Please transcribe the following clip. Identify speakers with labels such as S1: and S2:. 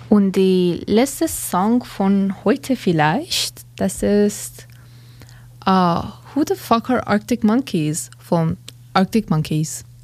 S1: Und die letzte Song von heute vielleicht, das ist Who the Fuck are Arctic Monkeys von Arctic Monkeys.